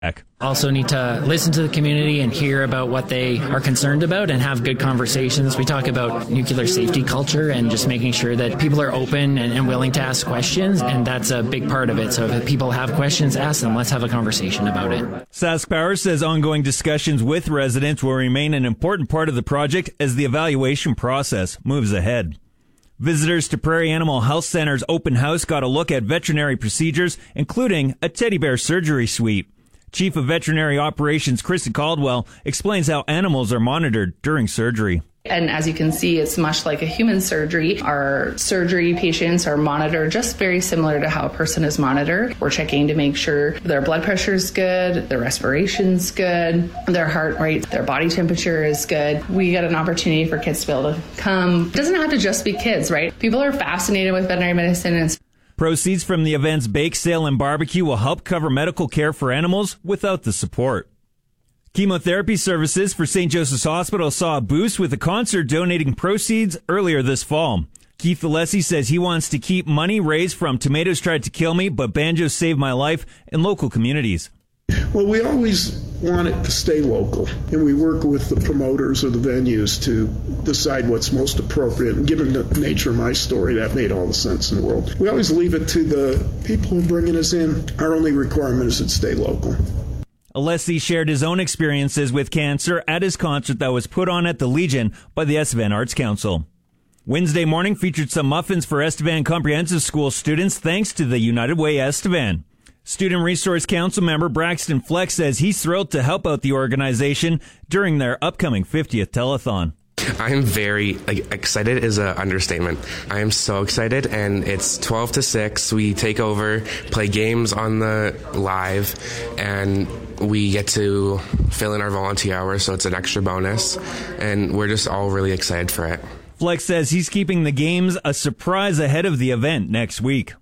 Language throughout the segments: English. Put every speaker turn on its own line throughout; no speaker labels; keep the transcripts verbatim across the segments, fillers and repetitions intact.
Also need to listen to the community and hear about what they are concerned about and have good conversations. We talk about nuclear safety culture and just making sure that people are open and, and willing to ask questions, and that's a big part of it. So if people have questions, ask them. Let's have a conversation about it.
Sask Power says ongoing discussions with residents will remain an important part of the project as the evaluation process moves ahead. Visitors to Prairie Animal Health Center's open house got a look at veterinary procedures, including a teddy bear surgery suite. Chief of Veterinary Operations Kristen Caldwell explains how animals are monitored during surgery.
And as you can see, it's much like a human surgery. Our surgery patients are monitored just very similar to how a person is monitored. We're checking to make sure their blood pressure is good, their respiration's good, their heart rate, their body temperature is good. We get an opportunity for kids to be able to come. It doesn't have to just be kids, right? People are fascinated with veterinary medicine. And
proceeds from the event's bake sale and barbecue will help cover medical care for animals without the support. Chemotherapy services for Saint Joseph's Hospital saw a boost with a concert donating proceeds earlier this fall. Keith Alessi says he wants to keep money raised from Tomatoes Tried to Kill Me, but Banjos Saved My Life in local communities.
Well, we always want it to stay local, and we work with the promoters or the venues to decide what's most appropriate. And given the nature of my story, that made all the sense in the world. We always leave it to the people who are bringing us in. Our only requirement is it stay local.
Alessi shared his own experiences with cancer at his concert that was put on at the Legion by the Estevan Arts Council. Wednesday morning featured some muffins for Estevan Comprehensive School students thanks to the United Way Estevan. Student Resource Council member Braxton Fleck says he's thrilled to help out the organization during their upcoming fiftieth telethon.
I am very like, excited is an understatement. I am so excited, and it's twelve to six. We take over, play games on the live, and we get to fill in our volunteer hours, so it's an extra bonus, and we're just all really excited for it.
Flex says he's keeping the games a surprise ahead of the event next week.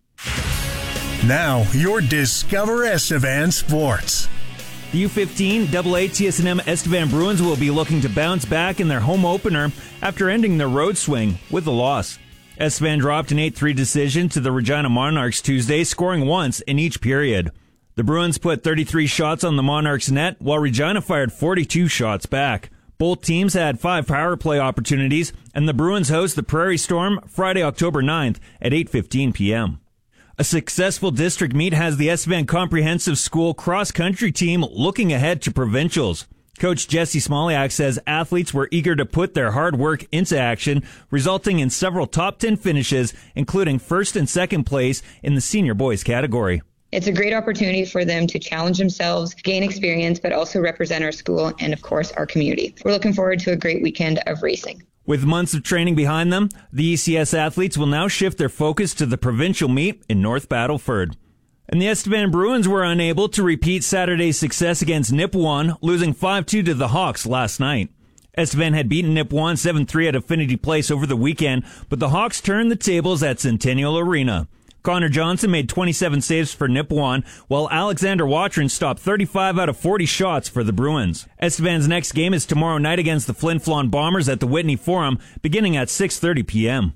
Now, your Discover Estevan Sports.
The U fifteen double A T S and M Estevan Bruins will be looking to bounce back in their home opener after ending their road swing with a loss. Estevan dropped an eight three decision to the Regina Monarchs Tuesday, scoring once in each period. The Bruins put thirty-three shots on the Monarchs' net, while Regina fired forty-two shots back. Both teams had five power play opportunities, and the Bruins host the Prairie Storm Friday, October ninth at eight fifteen p.m. A successful district meet has the Estevan Comprehensive School cross-country team looking ahead to provincials. Coach Jesse Smoliak says athletes were eager to put their hard work into action, resulting in several top ten finishes, including first and second place in the senior boys category.
It's a great opportunity for them to challenge themselves, gain experience, but also represent our school and, of course, our community. We're looking forward to a great weekend of racing.
With months of training behind them, the E C S athletes will now shift their focus to the provincial meet in North Battleford. And the Estevan Bruins were unable to repeat Saturday's success against Nipawin, losing five two to the Hawks last night. Estevan had beaten Nipawin seven three at Affinity Place over the weekend, but the Hawks turned the tables at Centennial Arena. Connor Johnson made twenty-seven saves for Nipawin, while Alexander Watron stopped thirty-five out of forty shots for the Bruins. Estevan's next game is tomorrow night against the Flin Flon Bombers at the Whitney Forum, beginning at six thirty p.m.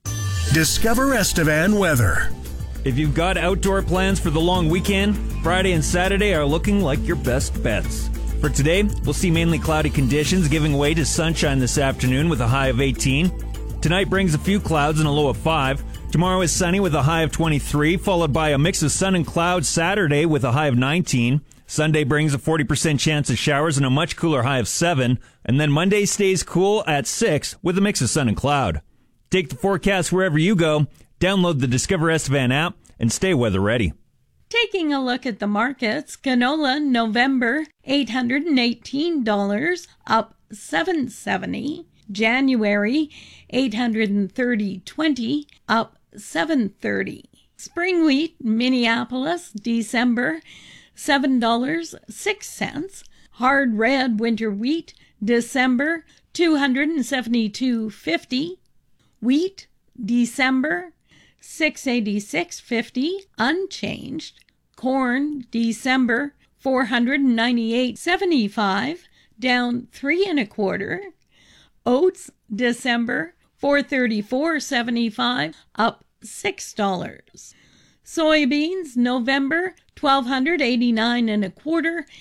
Discover Estevan weather.
If you've got outdoor plans for the long weekend, Friday and Saturday are looking like your best bets. For today, we'll see mainly cloudy conditions giving way to sunshine this afternoon with a high of eighteen. Tonight brings a few clouds and a low of five. Tomorrow is sunny with a high of twenty-three, followed by a mix of sun and clouds Saturday with a high of nineteen. Sunday brings a forty percent chance of showers and a much cooler high of seven. And then Monday stays cool at six with a mix of sun and cloud. Take the forecast wherever you go, download the Discover Estevan app, and stay weather ready.
Taking a look at the markets, canola November eight hundred eighteen dollars, up seven dollars and seventy cents. January eight hundred thirty dollars and twenty cents, up seven dollars and thirty cents. Spring wheat Minneapolis December seven dollars and six cents. Hard red winter wheat December two hundred seventy-two dollars and fifty cents. Wheat December six hundred eighty-six dollars and fifty cents, unchanged. Corn December four hundred ninety-eight dollars and seventy-five cents, down three and a quarter. Oats December four hundred thirty-four dollars and seventy-five cents, up six dollars. Soybeans, November, twelve eighty-nine and a quarter.